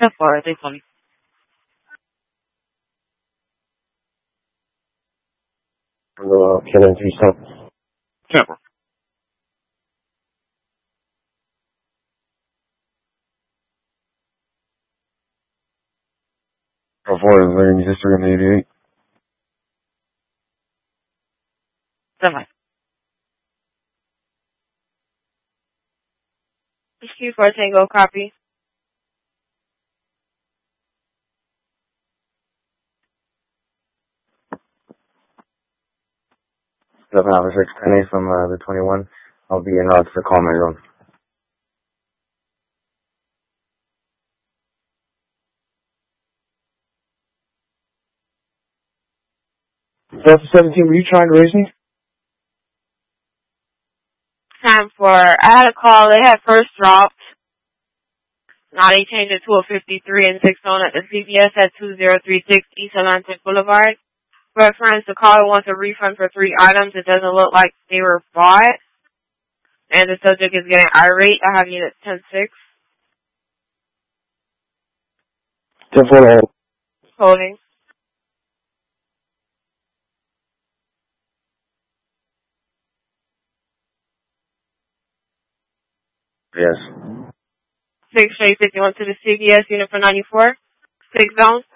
4, they told me. Killing 3 stops. Trevor. How far is there in history on the 88? Semi. Q4 Tango, copy. Seven Alpha 6, 10A from the 21. I'll be in route for call my zone. Delta 17, were you trying to raise me? Time for, I had a call, they had first dropped. Now they changed it to a 53 and 6 zone at the CVS at 2036 East Atlantic Boulevard. Reference, the caller wants a refund for 3 items. It doesn't look like they were bought. And the subject is getting irate. I have unit 10-6. 10-4 Holding. Yes. 6 J 51 to the CVS unit for 94. 6 zone.